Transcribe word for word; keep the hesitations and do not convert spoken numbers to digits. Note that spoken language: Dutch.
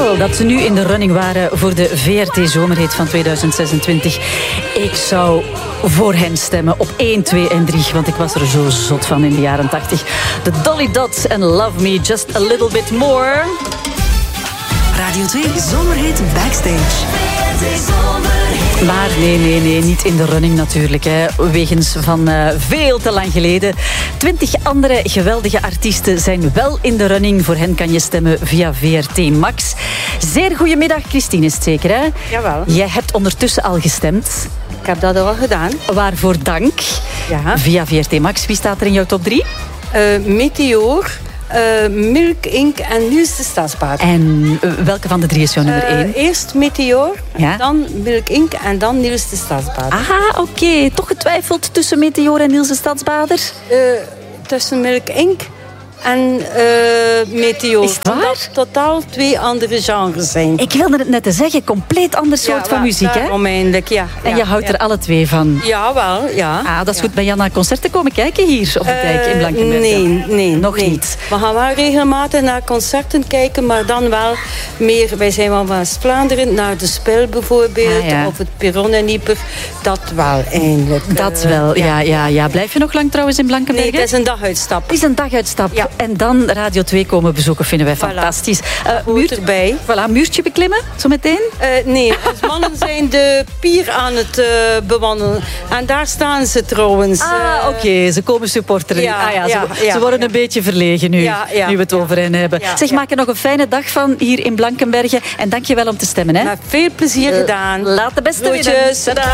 Battle, dat ze nu in de running waren voor de V R T-zomerhit van tweeduizend zesentwintig. Ik zou voor hen stemmen op één, twee en drie, want ik was er zo zot van in de jaren tachtig. De Dolly Dots en Love Me Just a Little Bit More. Radio twee Zomerhit Backstage. Maar nee, nee, nee, niet in de running natuurlijk. Hè. Wegens van uh, veel te lang geleden. Twintig andere geweldige artiesten zijn wel in de running. Voor hen kan je stemmen via V R T Max. Zeer goedemiddag, Christine is het zeker, hè? Jawel. Jij hebt ondertussen al gestemd. Ik heb dat al gedaan. Waarvoor dank. Ja. Via V R T Max. Wie staat er in jouw top drie? Uh, Meteor, uh, Milk Inc en Niels de Stadsbader. En uh, welke van de drie is jouw nummer één? Uh, eerst Meteor, ja? dan Milk Inc en dan Niels de Stadsbader. Aha, oké. Okay. Toch getwijfeld tussen Meteor en Niels de Stadsbader? Uh, tussen Milk Inc en uh, Meteor. Is het waar? Dat totaal twee andere genres zijn. Ik wilde het net te zeggen, compleet ander soort ja, van muziek, hè? Onmiddellijk, ja. En ja, je houdt ja. er alle twee van? Ja, wel, ja. Ah, dat is ja. goed. Ben je aan naar concerten komen kijken hier op de Uh, dijk in Blankenberge? Nee, nee. Nog nee. niet? We gaan wel regelmatig naar concerten kijken, maar dan wel meer... Wij zijn wel van West-Vlaanderen, naar de Spil bijvoorbeeld, ah, ja. of het Perron en Ieper. Dat wel, eindelijk. Dat uh, wel, ja, ja, ja. Blijf je nog lang trouwens in Blankenberge? Nee, het is een daguitstap. Het is een daguitstap. Ja. En dan Radio twee komen bezoeken, vinden wij Voilà. fantastisch. Uh, muur erbij. Voilà, muurtje beklimmen, zo meteen? Uh, nee, onze mannen zijn de pier aan het uh, bewandelen. En daar staan ze trouwens. Ah, uh, oké, okay. Ze komen supporteren. Ja, ah, ja, ja, ze, ja, ze worden ja. een beetje verlegen nu, Ja, ja, nu we het ja. over hen hebben. Ja, zeg, ja. maak er nog een fijne dag van hier in Blankenberge. En dank je wel om te stemmen. Hè? Met veel plezier gedaan. Laat de beste winnen. Groetjes. Tadaa.